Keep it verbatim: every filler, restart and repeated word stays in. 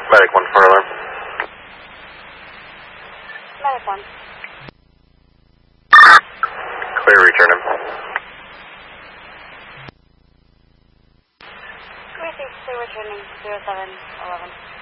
Medic one for alarm. Medic one. Clear, return him. three six two returning zero seven eleven.